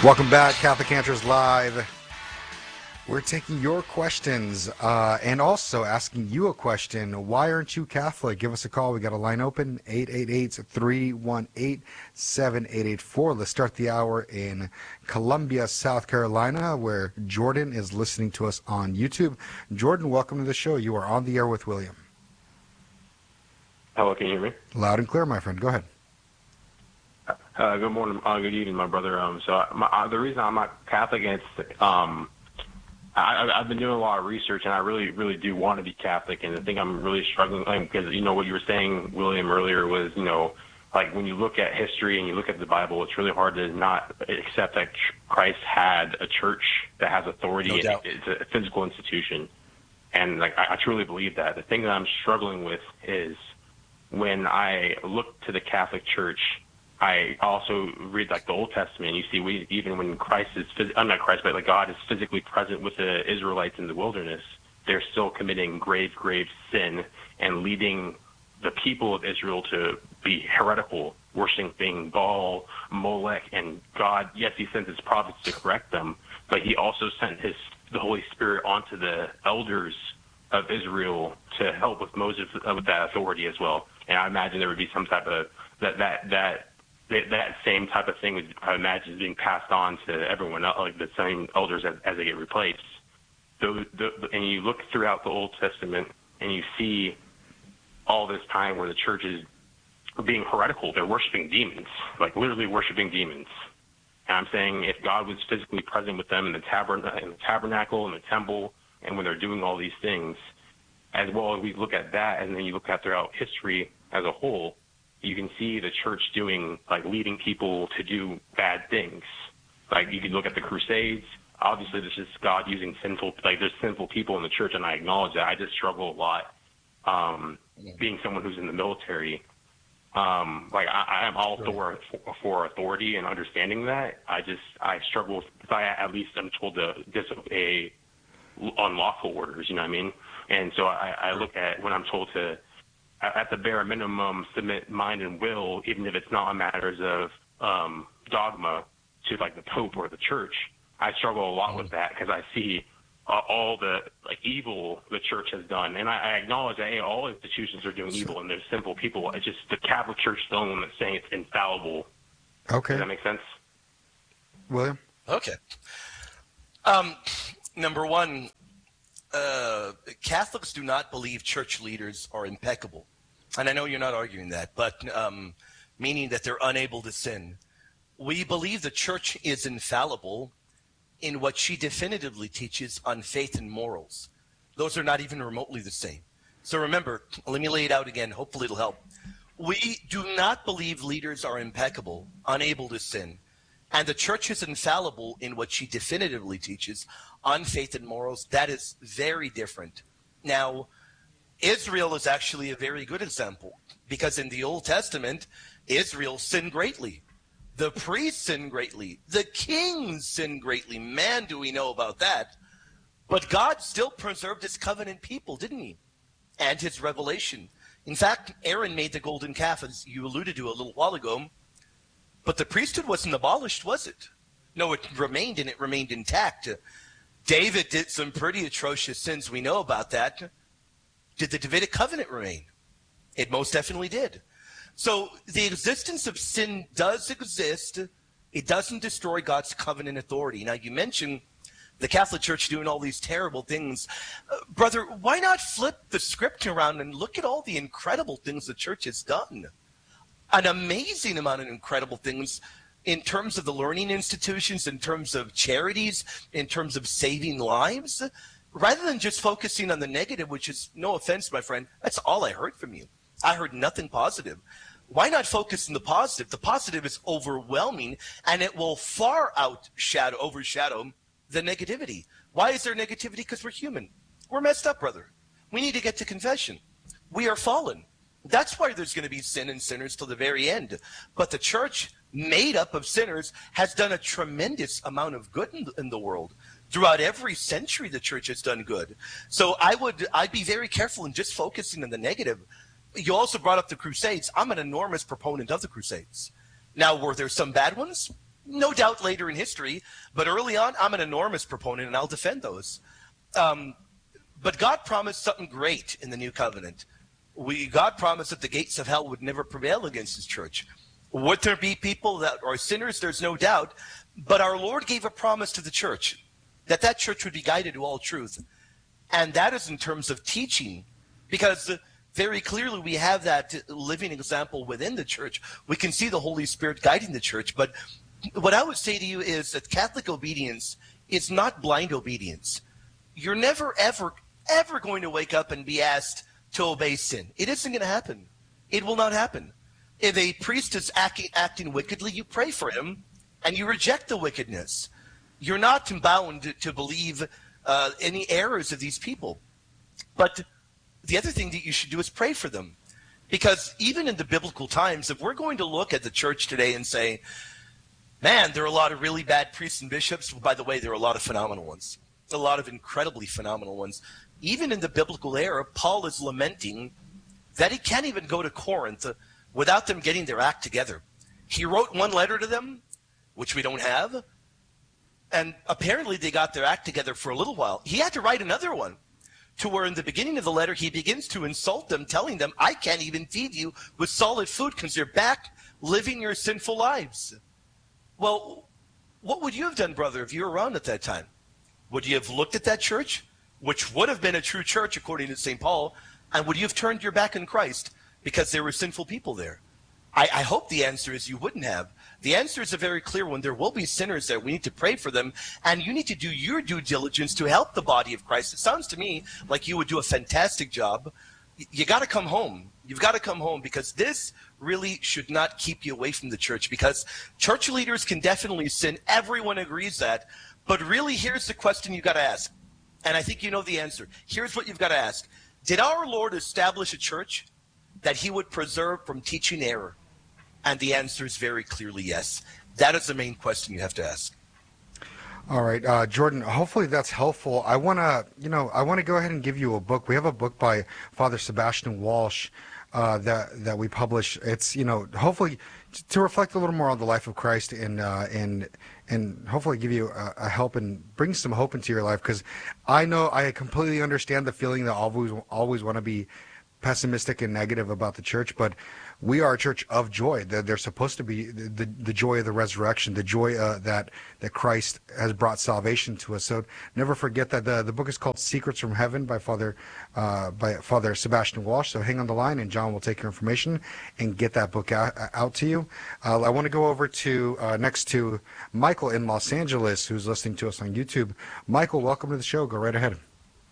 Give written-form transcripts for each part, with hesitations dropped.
Welcome back, Catholic Answers Live. We're taking your questions and also asking you a question. Why aren't you Catholic? Give us a call. We got a line open, 888-318-7884. Let's start the hour in Columbia, South Carolina, where Jordan is listening to us on YouTube. Jordan, welcome to the show. You are on the air with William. Hello, can you hear me? Loud and clear, my friend. Go ahead. Good morning, good evening, my brother. The reason I'm not Catholic is I've been doing a lot of research, and I really, really do want to be Catholic. And the thing I'm really struggling because what you were saying, William, earlier was like when you look at history and you look at the Bible, it's really hard to not accept that Christ had a church that has authority. No doubt. It's a physical institution, and I truly believe that. The thing that I'm struggling with is when I look to the Catholic Church. I also read the Old Testament. You see, even when God is physically present with the Israelites in the wilderness, they're still committing grave sin and leading the people of Israel to be heretical, worshiping Baal, Molech, and God. Yes, He sent His prophets to correct them, but He also sent the Holy Spirit onto the elders of Israel to help with Moses with that authority as well. And I imagine there would be some type of that same type of thing, I imagine, is being passed on to everyone else, like the same elders as they get replaced. And you look throughout the Old Testament, and you see all this time where the church is being heretical. They're worshiping demons, like literally worshiping demons. And I'm saying if God was physically present with them in the tabernacle, in the temple, and when they're doing all these things, as well as we look at that, and then you look at throughout history as a whole, you can see the church doing, leading people to do bad things. Like, you can look at the Crusades. Obviously, this is God using there's sinful people in the church, and I acknowledge that. I just struggle a lot being someone who's in the military. I am all for authority and understanding that. I struggle with, at least I'm told to disobey unlawful orders, you know what I mean? And so I look at when I'm told to, at the bare minimum, submit mind and will, even if it's not matters of dogma, to the Pope or the church. I struggle a lot with that because I see all the evil the church has done, and I acknowledge that all institutions are doing evil and there's simple people. It's just the Catholic Church is the only one that's saying it's infallible. Okay. Does that make sense? William? Okay. Number one, Catholics do not believe church leaders are impeccable. And I know you're not arguing that, but meaning that they're unable to sin. We believe the church is infallible in what she definitively teaches on faith and morals. Those are not even remotely the same. So remember, let me lay it out again. Hopefully it'll help. We do not believe leaders are impeccable, unable to sin. And the church is infallible in what she definitively teaches on faith and morals. That is very different. Now, Israel is actually a very good example because in the Old Testament, Israel sinned greatly. The priests sinned greatly. The kings sinned greatly. Man, do we know about that. But God still preserved his covenant people, didn't he? And his revelation. In fact, Aaron made the golden calf, as you alluded to a little while ago. But the priesthood wasn't abolished, was it? No, it remained, and it remained intact. David did some pretty atrocious sins. We know about that. Did the Davidic covenant remain? It most definitely did. So the existence of sin does exist. It doesn't destroy God's covenant authority. Now, you mentioned the Catholic Church doing all these terrible things. Brother, why not flip the script around and look at all the incredible things the church has done? An amazing amount of incredible things in terms of the learning institutions, in terms of charities, in terms of saving lives, rather than just focusing on the negative, which is, no offense, my friend, that's all I heard from you. I heard nothing positive. Why not focus on the positive? The positive is overwhelming, and it will far overshadow the negativity. Why is there negativity? Because we're human. We're messed up, brother. We need to get to confession. We are fallen. That's why there's going to be sin and sinners till the very end. But the church, made up of sinners, has done a tremendous amount of good in the world. Throughout every century, the church has done good. So I'd be very careful in just focusing on the negative. You also brought up the Crusades. I'm an enormous proponent of the Crusades. Now, were there some bad ones? No doubt later in history, but early on, I'm an enormous proponent, and I'll defend those. But God promised something great in the new covenant. God promised that the gates of hell would never prevail against his church. Would there be people that are sinners? There's no doubt. But our Lord gave a promise to the church, that church would be guided to all truth. And that is in terms of teaching, because very clearly we have that living example within the church. We can see the Holy Spirit guiding the church. But what I would say to you is that Catholic obedience is not blind obedience. You're never, ever going to wake up and be asked to obey sin. It isn't going to happen. It will not happen. If a priest is acting wickedly, you pray for him and you reject the wickedness. You're not bound to believe any errors of these people. But the other thing that you should do is pray for them. Because even in the biblical times, if we're going to look at the church today and say, man, there are a lot of really bad priests and bishops. By the way, there are a lot of phenomenal ones. A lot of incredibly phenomenal ones. Even in the biblical era, Paul is lamenting that he can't even go to Corinth without them getting their act together. He wrote one letter to them, which we don't have, and apparently they got their act together for a little while. He had to write another one, to where in the beginning of the letter he begins to insult them, telling them, I can't even feed you with solid food because you're back living your sinful lives. Well, what would you have done, brother, if you were around at that time? Would you have looked at that church, which would have been a true church according to St. Paul, and would you have turned your back on Christ because there were sinful people there? I hope the answer is you wouldn't have. The answer is a very clear one. There will be sinners there. We need to pray for them, and you need to do your due diligence to help the body of Christ. It sounds to me like you would do a fantastic job. You got to come home. You've got to come home, because this really should not keep you away from the church, because church leaders can definitely sin. Everyone agrees that. But really, here's the question you've got to ask, and I think you know the answer. Here's what you've got to ask. Did our Lord establish a church that he would preserve from teaching error? And the answer is very clearly yes. That is the main question you have to ask. All right, Jordan, hopefully that's helpful. I want to go ahead and give you a book. We have a book by Father Sebastian Walsh that we publish. It's, hopefully to reflect a little more on the life of Christ and hopefully give you a help and bring some hope into your life, because I completely understand the feeling that always want to be pessimistic and negative about the church, but we are a church of joy. They're supposed to be the joy of the resurrection, the joy that Christ has brought salvation to us. So never forget that the book is called Secrets from Heaven by Father Sebastian Walsh. So hang on the line, and John will take your information and get that book out to you. I want to go over to next to Michael in Los Angeles, who's listening to us on YouTube. Michael, welcome to the show. Go right ahead.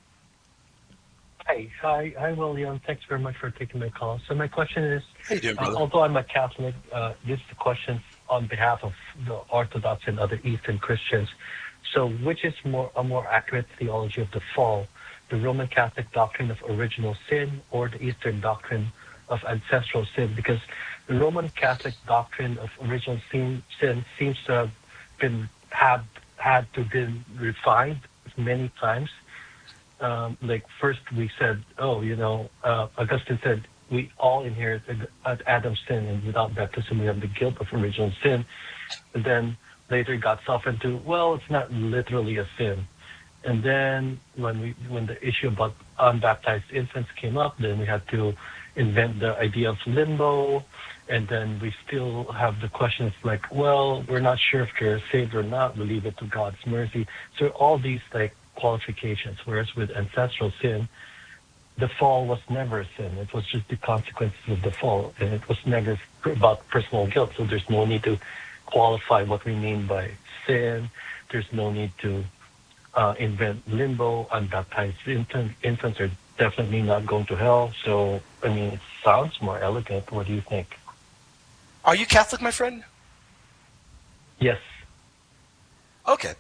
Hi, William. Thanks very much for taking my call. So my question is, how you doing, brother? Although I'm a Catholic, this is the question on behalf of the Orthodox and other Eastern Christians. So which is a more accurate theology of the fall, the Roman Catholic doctrine of original sin or the Eastern doctrine of ancestral sin? Because the Roman Catholic doctrine of original sin seems to have had to been refined many times. Like first we said, Augustine said, we all inherit Adam's sin, and without baptism we have the guilt of original sin. And then later it got softened to, well, it's not literally a sin. And then when the issue about unbaptized infants came up, then we had to invent the idea of limbo. And then we still have the question of like, well, we're not sure if they're saved or not. We leave it to God's mercy. So all these qualifications, whereas with ancestral sin, the fall was never a sin. It was just the consequences of the fall, and it was never about personal guilt. So there's no need to qualify what we mean by sin. There's no need to invent limbo. Unbaptized infants are definitely not going to hell. So, it sounds more elegant. What do you think? Are you Catholic, my friend? Yes. Okay.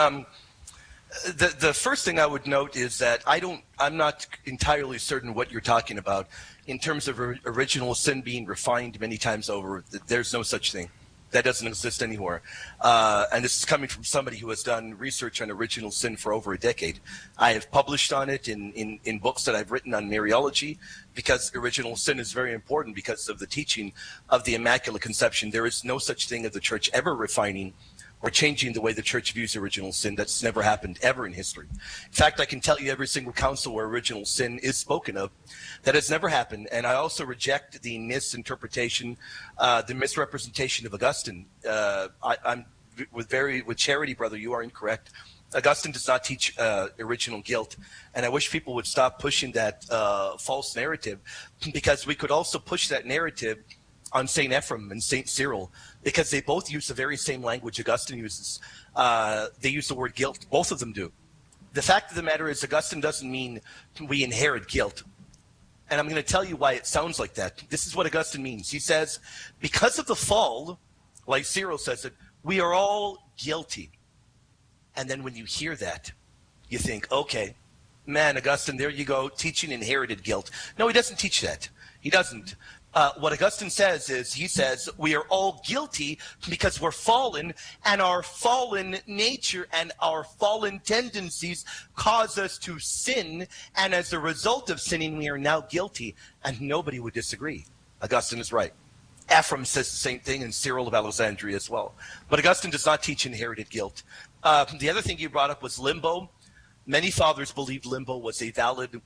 The first thing I would note is that I'm not entirely certain what you're talking about in terms of original sin being refined many times over. There's no such thing. That doesn't exist anywhere. And this is coming from somebody who has done research on original sin for over a decade. I have published on it in books that I've written on Mariology, because original sin is very important because of the teaching of the Immaculate Conception. There is no such thing as the church ever refining or changing the way the church views original sin. That's never happened ever in history. In fact, I can tell you every single council where original sin is spoken of, that has never happened. And I also reject the misinterpretation, the misrepresentation of Augustine. I'm with charity, brother, you are incorrect. Augustine does not teach original guilt, and I wish people would stop pushing that false narrative, because we could also push that narrative on St. Ephrem and St. Cyril, because they both use the very same language Augustine uses. They use the word guilt. Both of them do. The fact of the matter is, Augustine doesn't mean we inherit guilt. And I'm going to tell you why it sounds like that. This is what Augustine means. He says, because of the fall, like Cyril says it, we are all guilty. And then when you hear that, you think, okay, man, Augustine, there you go, teaching inherited guilt. No, he doesn't teach that. He doesn't. What Augustine says is, he says, we are all guilty because we're fallen, and our fallen nature and our fallen tendencies cause us to sin, and as a result of sinning, we are now guilty, and nobody would disagree. Augustine is right. Ephrem says the same thing, and Cyril of Alexandria as well. But Augustine does not teach inherited guilt. The other thing you brought up was limbo. Many fathers believed limbo was a valid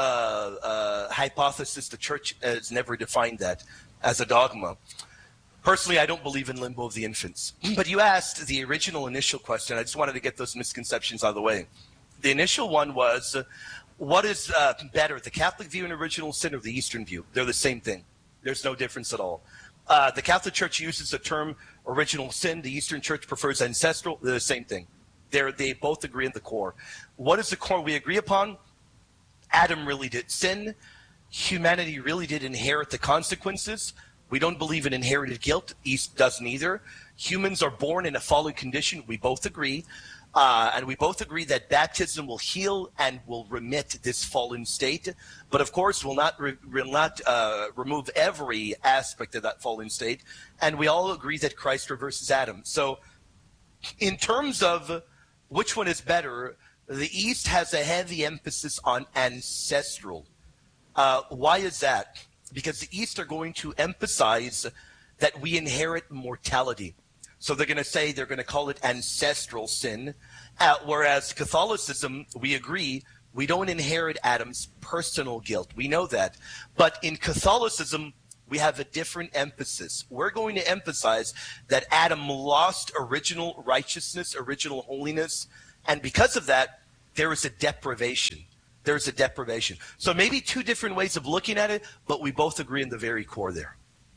hypothesis. The church has never defined that as a dogma. Personally, I don't believe in limbo of the infants. But you asked the original initial question. I just wanted to get those misconceptions out of the way. The initial one was, what is better, the Catholic view in original sin or the Eastern view? They're the same thing. There's no difference at all. The Catholic Church uses the term original sin. The Eastern Church prefers ancestral. They're the same thing. They both agree in the core. What is the core we agree upon? Adam really did sin. Humanity really did inherit the consequences. We don't believe in inherited guilt. East doesn't either. Humans are born in a fallen condition. We both agree. And we both agree that baptism will heal and will remit this fallen state. But of course, will not remove every aspect of that fallen state. And we all agree that Christ reverses Adam. So in terms of which one is better, the East has a heavy emphasis on ancestral. Why is that? Because the East are going to emphasize that we inherit mortality. So they're going to say, they're going to call it ancestral sin. Whereas Catholicism, we agree, we don't inherit Adam's personal guilt. We know that. But in Catholicism, we have a different emphasis. We're going to emphasize that Adam lost original righteousness, original holiness. And because of that, there is a deprivation. There's a deprivation. So maybe two different ways of looking at it, but we both agree in the very core there.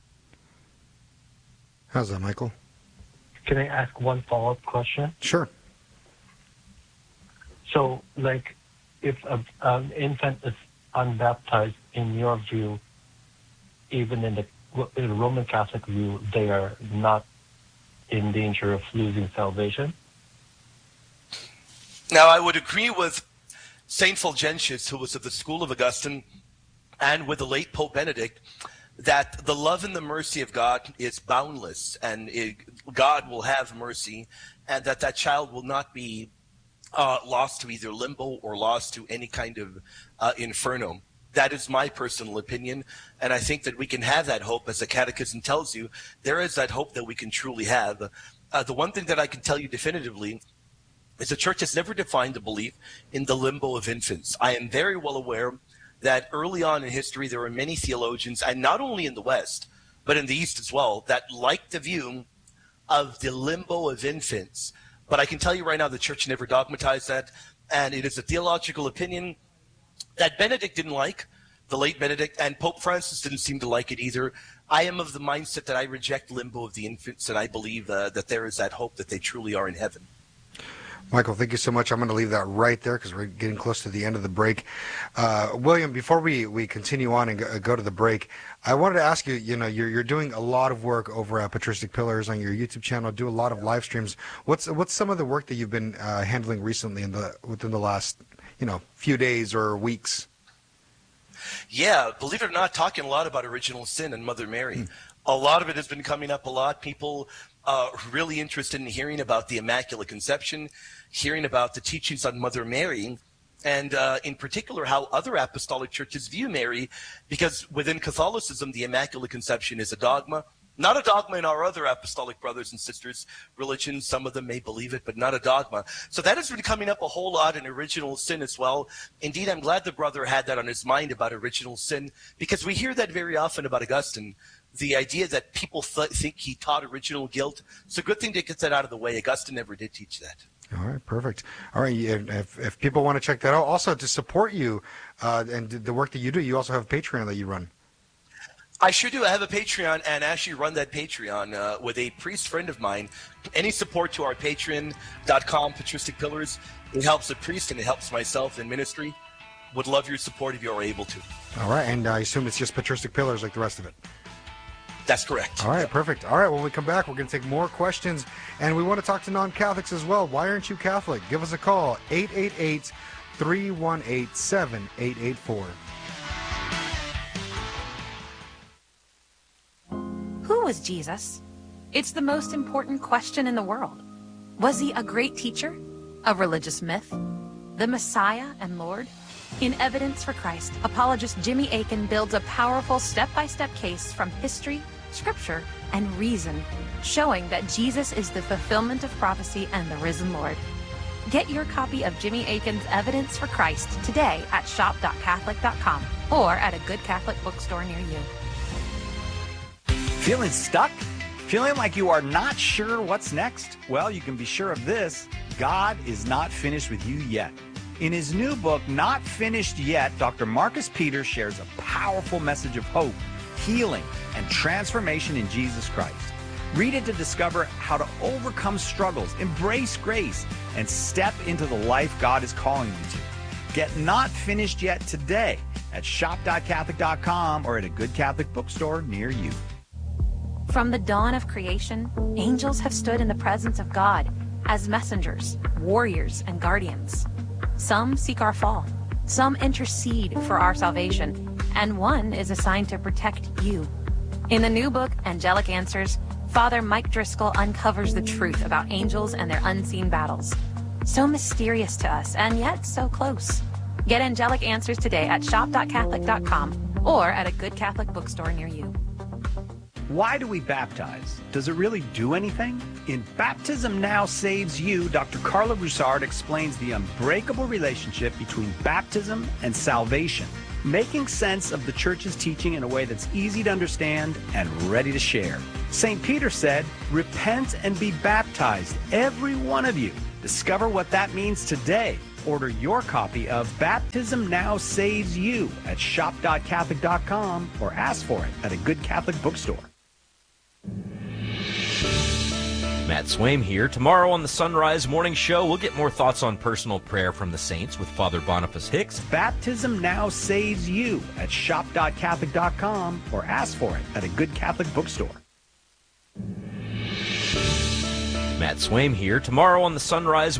How's that, Michael? Can I ask one follow-up question? Sure. So, like, if an infant is unbaptized, in your view, even in the Roman Catholic view, they are not in danger of losing salvation? Now, I would agree with St. Fulgentius, who was of the school of Augustine, and with the late Pope Benedict, that the love and the mercy of God is boundless, and God will have mercy, and that child will not be lost to either limbo or lost to any kind of inferno. That is my personal opinion, and I think that we can have that hope. As the Catechism tells you, there is that hope that we can truly have. The one thing that I can tell you definitively is the Church has never defined the belief in the limbo of infants. I am very well aware that early on in history, there were many theologians, and not only in the West, but in the East as well, that liked the view of the limbo of infants. But I can tell you right now, the Church never dogmatized that, and it is a theological opinion that Benedict didn't like, the late Benedict, and Pope Francis didn't seem to like it either. I am of the mindset that I reject limbo of the infants, and I believe that there is that hope that they truly are in heaven. Michael, thank you so much. I'm going to leave that right there because we're getting close to the end of the break. William, before we continue on and go to the break, I wanted to ask you, you're doing a lot of work over at Patristic Pillars on your YouTube channel, do a lot of live streams. What's some of the work that you've been handling recently within the last, few days or weeks? Yeah, believe it or not, talking a lot about original sin and Mother Mary. A lot of it has been coming up a lot. People really interested in hearing about the Immaculate Conception, hearing about the teachings on Mother Mary, and in particular how other apostolic churches view Mary, because within Catholicism, the Immaculate Conception is a dogma. Not a dogma in our other apostolic brothers and sisters' religions. Some of them may believe it, but not a dogma. So that has been coming up a whole lot in original sin as well. Indeed, I'm glad the brother had that on his mind about original sin, because we hear that very often about Augustine, the idea that people think he taught original guilt. It's a good thing to get that out of the way. Augustine never did teach that. All right, perfect. All right, if people want to check that out, also to support you and the work that you do, you also have Patreon that you run. I sure do. I have a Patreon and actually run that Patreon with a priest friend of mine. Any support to our patreon.com, Patristic Pillars, it helps the priest and it helps myself in ministry. Would love your support if you are able to. All right, and I assume it's just Patristic Pillars like the rest of it. That's correct. All right, perfect. All right, when we come back, we're going to take more questions, and we want to talk to non-Catholics as well. Why aren't you Catholic? Give us a call, 888-318-7884. Who was Jesus? It's the most important question in the world. Was he a great teacher? A religious myth? The Messiah and Lord? In Evidence for Christ, apologist Jimmy Akin builds a powerful step-by-step case from history, scripture, and reason, showing that Jesus is the fulfillment of prophecy and the risen Lord. Get your copy of Jimmy Akin's Evidence for Christ today at shop.catholic.com or at a good Catholic bookstore near you. Feeling stuck? Feeling like you are not sure what's next? Well, you can be sure of this. God is not finished with you yet. In his new book, Not Finished Yet, Dr. Marcus Peters shares a powerful message of hope, healing, and transformation in Jesus Christ. Read it to discover how to overcome struggles, embrace grace, and step into the life God is calling you to. Get Not Finished Yet today at shop.catholic.com or at a good Catholic bookstore near you. From the dawn of creation, angels have stood in the presence of God as messengers, warriors, and guardians. Some seek our fall, some intercede for our salvation, and one is assigned to protect you. In the new book, Angelic Answers, Father Mike Driscoll uncovers the truth about angels and their unseen battles. So mysterious to us, and yet so close. Get Angelic Answers today at shop.catholic.com or at a good Catholic bookstore near you. Why do we baptize? Does it really do anything? In Baptism Now Saves You, Dr. Carla Broussard explains the unbreakable relationship between baptism and salvation, making sense of the Church's teaching in a way that's easy to understand and ready to share. St. Peter said, "Repent and be baptized, every one of you." Discover what that means today. Order your copy of Baptism Now Saves You at shop.catholic.com or ask for it at a good Catholic bookstore. Matt Swaim here. Tomorrow on the Sunrise Morning Show, we'll get more thoughts on personal prayer from the saints with Father Boniface Hicks. Baptism Now Saves You at shop.catholic.com or ask for it at a good Catholic bookstore. Matt Swaim here. Tomorrow on the Sunrise